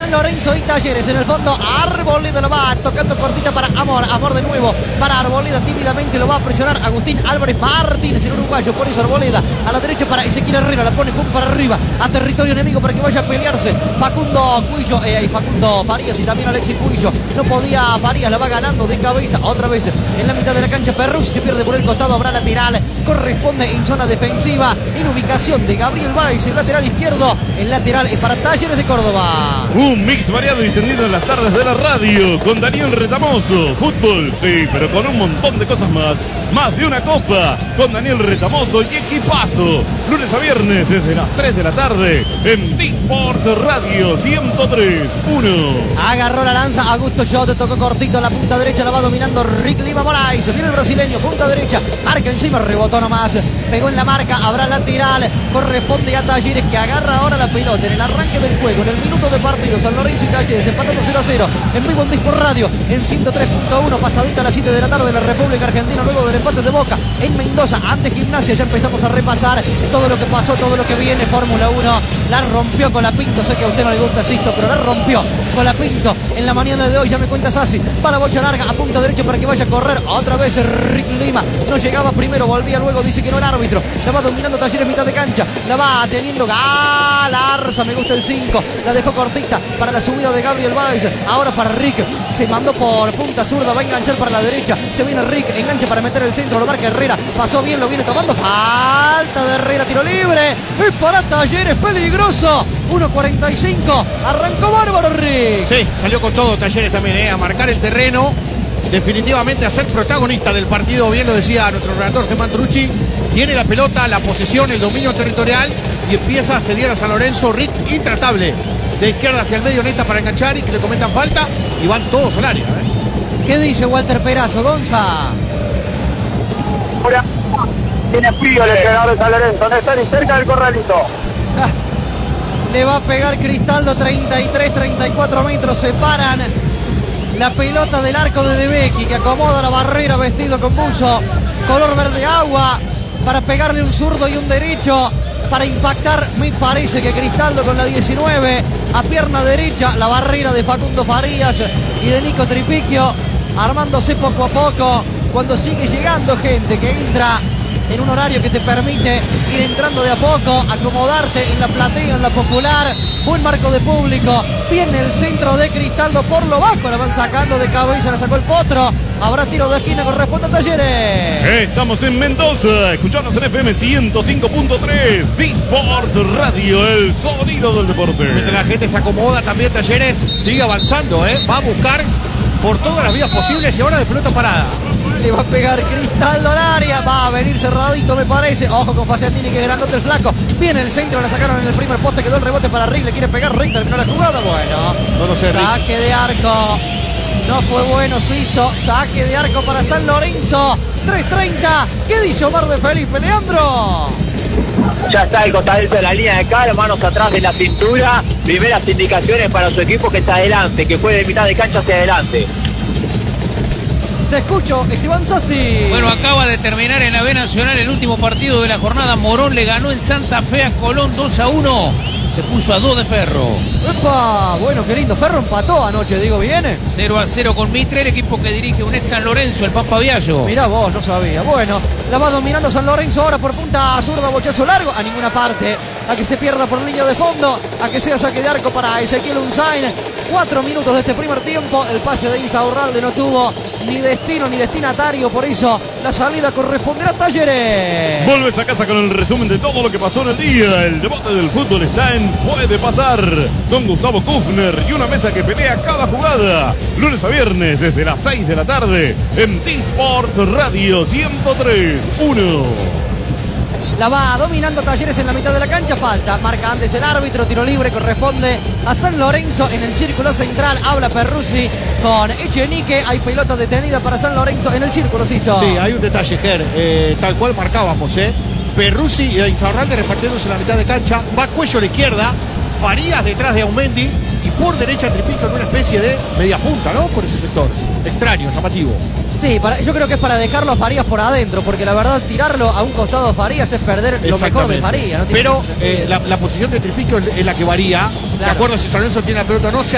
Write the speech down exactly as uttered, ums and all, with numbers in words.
San Lorenzo y Talleres. En el fondo Arboleda lo va tocando cortita para Amor. Amor de nuevo para Arboleda, tímidamente lo va a presionar Agustín Álvarez Martínez, el uruguayo. Por eso Arboleda a la derecha para Ezequiel Herrera, la pone pum para arriba a territorio enemigo para que vaya a pelearse Facundo Cuillo eh, y Facundo Farías y también Alexis Cuillo. No podía Farías, la va ganando de cabeza otra vez en la mitad de la cancha. Perruzzi se pierde por el costado, habrá lateral, corresponde en zona defensiva, en ubicación de Gabriel Báez, el lateral izquierdo. El lateral es para Talleres de Córdoba. Un mix variado y tendido en las tardes de la radio con Daniel Retamoso. Fútbol, sí, pero con un montón de cosas más. Más de una copa con Daniel Retamoso y equipazo. Lunes a viernes desde las tres de la tarde en D-Sports Radio ciento tres punto uno. Agarró la lanza Augusto Jota, tocó cortito la punta derecha, la va dominando Rick Lima Moraes. Viene el brasileño, punta derecha, marca encima, rebotó nomás, pegó en la marca, habrá lateral, corresponde a Talleres que agarra ahora la pelota en el arranque del juego, en el minuto de partido. San Lorenzo y Talleres empatando cero a cero en vivo en D-Sports Radio en ciento tres punto uno, pasadita a las siete de la tarde en la República Argentina, luego del empate de Boca en Mendoza ante Gimnasia. Ya empezamos a repasar todo lo que pasó, todo lo que viene. Fórmula uno la rompió con la Pinto, sé que a usted no le gusta esto, pero la rompió con la Pinto en la mañana de hoy. Ya me cuenta Sassi, para bocha larga a punta derecha para que vaya a correr otra vez Rick Lima. No llegaba primero, volvía luego, dice que no el árbitro. La va dominando Talleres mitad de cancha, la va teniendo Galarza, me gusta el cinco, la dejó cortita para la subida de Gabriel Báez. Ahora para Rick, se mandó por punta zurda, va a enganchar para la derecha, se viene Rick, engancha para meter el centro, lo marca Herrera, pasó bien, lo viene tomando, falta de Herrera, tiro libre, y para Talleres, peligroso, uno cuarenta y cinco, arrancó bárbaro Rick. Sí, salió con todo Talleres también, eh, a marcar el terreno, definitivamente a ser protagonista del partido. Bien lo decía nuestro relator Germán Trucci, tiene la pelota, la posesión, el dominio territorial y empieza a asediar a San Lorenzo. Rick intratable, de izquierda hacia el medio, neta para enganchar y que le comentan falta y van todos al área. ¿eh? ¿Qué dice Walter Perazo, Gonza? Tiene frío el entrenador de San Lorenzo, no está ni cerca del corralito. Le va a pegar Cristaldo, treinta y tres, treinta y cuatro metros separan la pelota del arco de De Becchi, que acomoda la barrera vestido con buzo color verde agua para pegarle un zurdo y un derecho para impactar. Me parece que Cristaldo con la diecinueve a pierna derecha, la barrera de Facundo Farías y de Nico Tripicchio armándose poco a poco cuando sigue llegando gente que entra en un horario que te permite ir entrando de a poco, acomodarte en la platea, en la popular. Buen marco de público. Viene el centro de Cristaldo por lo bajo. La van sacando de cabeza, la sacó el Potro. Habrá tiro de esquina, corresponde a Talleres. Estamos en Mendoza, escuchamos en F M ciento cinco punto tres, D-Sports Radio, el sonido del deporte. Mientras la gente se acomoda, también Talleres sigue avanzando, ¿eh? Va a buscar por todas las vías posibles y ahora de pelota parada. Le va a pegar Cristaldo al área, va a venir cerradito me parece, ojo con Faciantini que es grandote el flaco, viene el centro, la sacaron en el primer poste, quedó el rebote para Rick, le quiere pegar Rick, terminó la jugada, bueno, no lo sé, saque Rick. de arco, no fue bueno Sisto, saque de arco para San Lorenzo, tres treinta, ¿qué dice Omar de Felipe, Leandro? Ya está el costadito de la línea de cara, manos atrás de la cintura, primeras indicaciones para su equipo que está adelante, que fue de mitad de cancha hacia adelante. Te escucho, Esteban Sassi. Bueno, acaba de terminar en la B Nacional el último partido de la jornada. Morón le ganó en Santa Fe a Colón dos a uno. Se puso a dos de Ferro. ¡Epa! Bueno, qué lindo. Ferro empató anoche, digo, ¿viene? cero a cero con Mitre, el equipo que dirige un ex San Lorenzo, el Pampa Viallo. Mirá vos, no sabía. Bueno, la va dominando San Lorenzo ahora por punta zurda, bochazo largo. A ninguna parte. A que se pierda por línea de fondo. A que sea saque de arco para Ezequiel Unzain. Cuatro minutos de este primer tiempo. El pase de Insaurralde no tuvo ni destino ni destinatario. Por eso la salida corresponderá a Talleres. Vuelves a casa con el resumen de todo lo que pasó en el día. El debate del fútbol está en Puede Pasar, con Gustavo Kufner y una mesa que pelea cada jugada. Lunes a viernes desde las seis de la tarde en D-Sports Radio ciento tres punto uno. La va dominando Talleres en la mitad de la cancha. Falta, marca antes el árbitro. Tiro libre corresponde a San Lorenzo en el círculo central. Habla Perruzzi con Echenique. Hay pelota detenida para San Lorenzo en el círculo, Sisto. Sí, hay un detalle, Ger. Eh, tal cual marcábamos, ¿eh? Perruzzi y Insaurralde repartiéndose en la mitad de cancha. Va Cuello a la izquierda. Farías detrás de Aumendi. Y por derecha Tripicchio en una especie de media punta, ¿no? Por ese sector. Extraño, llamativo. Sí, para, yo creo que es para dejarlo a Farías por adentro, porque la verdad tirarlo a un costado a Farías es perder lo mejor de Farías. No tiene Pero eh, la, la posición de Tripicchio es la que varía. Claro. De acuerdo si San Lorenzo tiene la pelota o no. Se